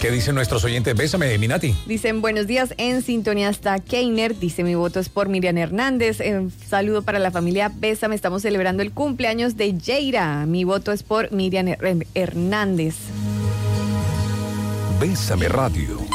¿Qué dicen nuestros oyentes? Bésame, Minati. Dicen, buenos días, en sintonía está Keiner. Dice, mi voto es por Miriam Hernández. Saludo para la familia Bésame. Estamos celebrando el cumpleaños de Yeira. Mi voto es por Miriam Hernández. Bésame Radio.